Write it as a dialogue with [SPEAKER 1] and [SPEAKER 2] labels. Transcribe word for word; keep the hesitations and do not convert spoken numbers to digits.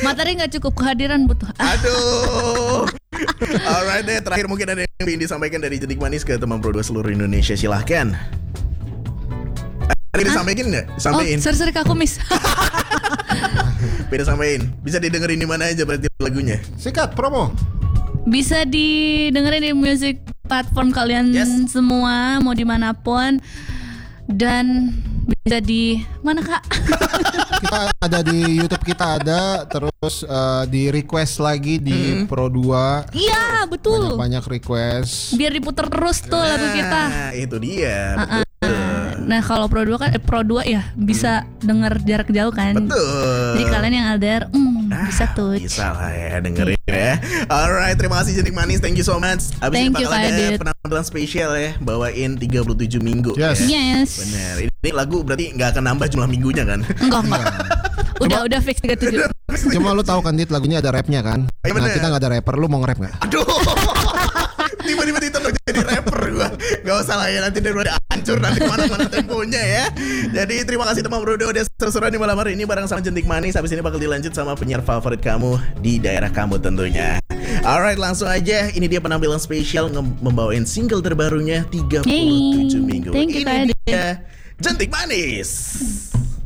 [SPEAKER 1] Materi nggak cukup, kehadiran butuh.
[SPEAKER 2] Aduh. Alright deh, terakhir mungkin ada yang ingin disampaikan dari Jentik Manis ke teman Pro dua seluruh Indonesia, silahkan. Ada yang disampaikan nggak? Sampaikan.
[SPEAKER 1] Oh, seri-seri kakumis.
[SPEAKER 2] Beda sampein. Bisa didengerin di mana aja berarti lagunya?
[SPEAKER 3] Sikat promo.
[SPEAKER 1] Bisa didengerin di music platform kalian
[SPEAKER 2] Yes.
[SPEAKER 1] semua, mau dimanapun. Dan bisa di mana kak?
[SPEAKER 3] Kita ada di YouTube, kita ada. Terus uh, di request lagi di
[SPEAKER 2] Hmm.
[SPEAKER 3] Pro dua.
[SPEAKER 1] Iya betul.
[SPEAKER 3] Banyak request.
[SPEAKER 1] Biar diputer terus tuh lagu kita.
[SPEAKER 2] Nah, itu dia.
[SPEAKER 1] Uh-uh.
[SPEAKER 2] Betul.
[SPEAKER 1] Nah kalau Pro dua kan eh, Pro dua ya bisa denger jarak jauh kan.
[SPEAKER 2] Betul.
[SPEAKER 1] Jadi kalian yang L D R hmm,
[SPEAKER 2] Ah,
[SPEAKER 1] bisa tuh.
[SPEAKER 2] bisa lah ya dengerin ya. Alright, terima kasih Jentik Manis, thank you so much. Abis
[SPEAKER 1] Thank
[SPEAKER 2] ini
[SPEAKER 1] you,
[SPEAKER 2] bakal
[SPEAKER 1] Kak
[SPEAKER 2] ada
[SPEAKER 1] Adit.
[SPEAKER 2] penampilan spesial ya, bawain tiga puluh tujuh minggu.
[SPEAKER 3] Yes.
[SPEAKER 2] ya.
[SPEAKER 1] Yes.
[SPEAKER 2] Bener. Ini lagu berarti nggak akan nambah jumlah minggunya kan?
[SPEAKER 1] Enggak enggak. Udah udah fix tiga puluh tujuh.
[SPEAKER 3] Cuma lu tahu kan Dit, lagunya ada rapnya kan?
[SPEAKER 2] Iya,
[SPEAKER 3] Nah
[SPEAKER 2] bener.
[SPEAKER 3] kita nggak ada rapper, lu mau nge-rap nggak?
[SPEAKER 2] Aduh. Tiba-tiba ditolong jadi rapper gua. Gak usah lah ya, nanti daripada hancur nanti kemana-mana temponya ya. Jadi terima kasih teman Bro udah seru-seruan di malam hari ini bareng sama Jentik Manis. Habis ini bakal dilanjut sama penyiar favorit kamu di daerah kamu tentunya. Alright, langsung aja. Ini dia penampilan spesial nge- membawain single terbarunya tiga puluh tujuh
[SPEAKER 1] Yay.
[SPEAKER 2] minggu.
[SPEAKER 1] Thank you, Kak
[SPEAKER 2] Ini
[SPEAKER 1] Adit.
[SPEAKER 2] dia Jentik Manis.